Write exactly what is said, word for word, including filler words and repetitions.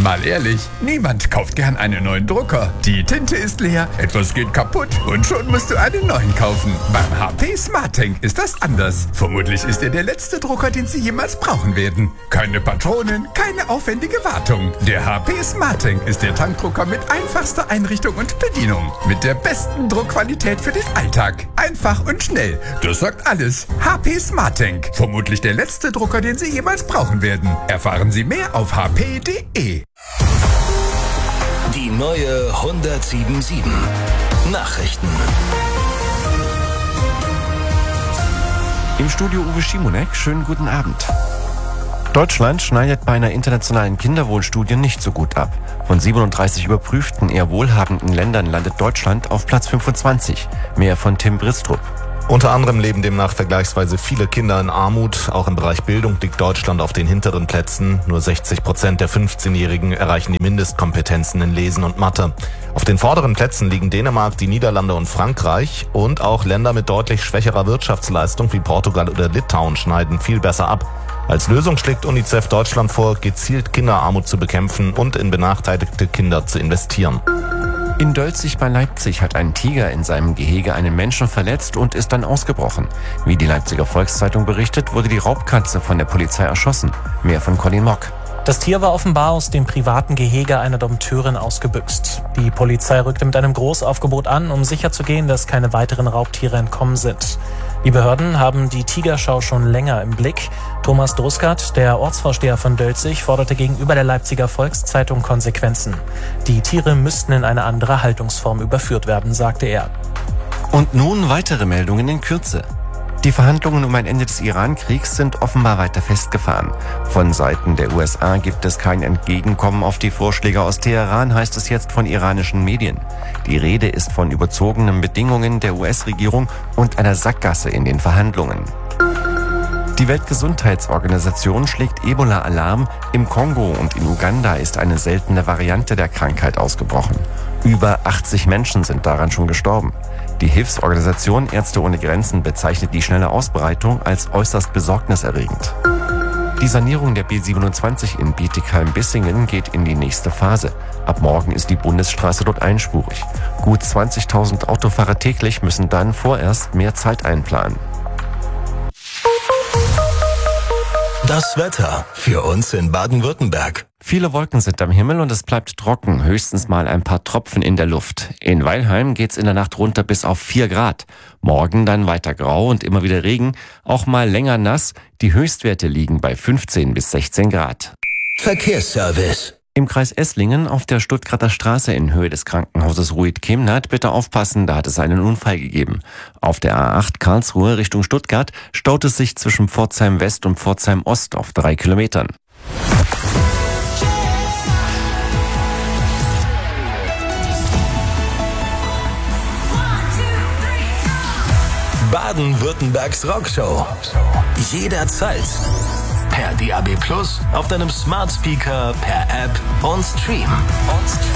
Mal ehrlich, niemand kauft gern einen neuen Drucker. Die Tinte ist leer, etwas geht kaputt und schon musst du einen neuen kaufen. Beim H P SmartTank ist das anders. Vermutlich ist er der letzte Drucker, den Sie jemals brauchen werden. Keine Patronen, keine aufwendige Wartung. Der H P SmartTank ist der Tankdrucker mit einfachster Einrichtung und Bedienung. Mit der besten Druckqualität für den Alltag. Einfach und schnell. Das sagt alles. H P SmartTank. Vermutlich der letzte Drucker, den Sie jemals brauchen werden. Erfahren Sie mehr auf h p punkt d e. Die neue hundertsieben Komma sieben Nachrichten. Im Studio Uwe Schimonek, schönen guten Abend. Deutschland schneidet bei einer internationalen Kinderwohlstudie nicht so gut ab. Von siebenunddreißig überprüften, eher wohlhabenden Ländern landet Deutschland auf Platz fünfundzwanzig. Mehr von Tim Bristrup. Unter anderem leben demnach vergleichsweise viele Kinder in Armut. Auch im Bereich Bildung liegt Deutschland auf den hinteren Plätzen. Nur sechzig Prozent der fünfzehnjährigen erreichen die Mindestkompetenzen in Lesen und Mathe. Auf den vorderen Plätzen liegen Dänemark, die Niederlande und Frankreich. Und auch Länder mit deutlich schwächerer Wirtschaftsleistung wie Portugal oder Litauen schneiden viel besser ab. Als Lösung schlägt UNICEF Deutschland vor, gezielt Kinderarmut zu bekämpfen und in benachteiligte Kinder zu investieren. In Dölzig bei Leipzig hat ein Tiger in seinem Gehege einen Menschen verletzt und ist dann ausgebrochen. Wie die Leipziger Volkszeitung berichtet, wurde die Raubkatze von der Polizei erschossen. Mehr von Colin Mock. Das Tier war offenbar aus dem privaten Gehege einer Dompteurin ausgebüxt. Die Polizei rückte mit einem Großaufgebot an, um sicherzugehen, dass keine weiteren Raubtiere entkommen sind. Die Behörden haben die Tigerschau schon länger im Blick. Thomas Druskert, der Ortsvorsteher von Dölzig, forderte gegenüber der Leipziger Volkszeitung Konsequenzen. Die Tiere müssten in eine andere Haltungsform überführt werden, sagte er. Und nun weitere Meldungen in Kürze. Die Verhandlungen um ein Ende des Iran-Kriegs sind offenbar weiter festgefahren. Von Seiten der U S A gibt es kein Entgegenkommen auf die Vorschläge aus Teheran, heißt es jetzt von iranischen Medien. Die Rede ist von überzogenen Bedingungen der U S-Regierung und einer Sackgasse in den Verhandlungen. Die Weltgesundheitsorganisation schlägt Ebola-Alarm. Im Kongo und in Uganda ist eine seltene Variante der Krankheit ausgebrochen. Über achtzig Menschen sind daran schon gestorben. Die Hilfsorganisation Ärzte ohne Grenzen bezeichnet die schnelle Ausbreitung als äußerst besorgniserregend. Die Sanierung der B siebenundzwanzig in Bietigheim-Bissingen geht in die nächste Phase. Ab morgen ist die Bundesstraße dort einspurig. Gut zwanzigtausend Autofahrer täglich müssen dann vorerst mehr Zeit einplanen. Das Wetter für uns in Baden-Württemberg. Viele Wolken sind am Himmel und es bleibt trocken, höchstens mal ein paar Tropfen in der Luft. In Weilheim geht's in der Nacht runter bis auf vier Grad. Morgen dann weiter grau und immer wieder Regen, auch mal länger nass. Die Höchstwerte liegen bei fünfzehn bis sechzehn Grad. Verkehrsservice. Im Kreis Esslingen auf der Stuttgarter Straße in Höhe des Krankenhauses Ruit-Chemnat bitte aufpassen, da hat es einen Unfall gegeben. Auf der A acht Karlsruhe Richtung Stuttgart staut es sich zwischen Pforzheim West und Pforzheim Ost auf drei Kilometern. Baden-Württembergs Rockshow. Jederzeit. Per D A B Plus, auf deinem Smart Speaker, per App und Stream.